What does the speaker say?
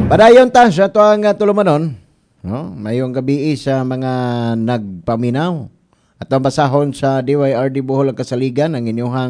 Padayon ta sa to ang tulumanon, no? Mayong gabi sa mga nagpaminaw. At ang basahon sa DYRD Bohol ang Kasaligan ang inyong